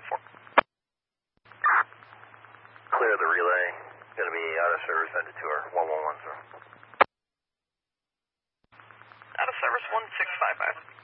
10-4. Clear the relay. Going to be out of service, headed to our 111, sir. Out of service 1655.